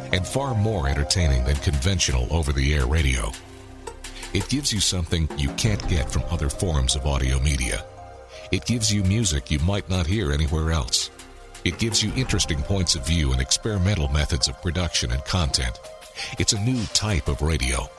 and far more entertaining than conventional over-the-air radio. It gives you something you can't get from other forms of audio media. It gives you music you might not hear anywhere else. It gives you interesting points of view and experimental methods of production and content. It's a new type of radio,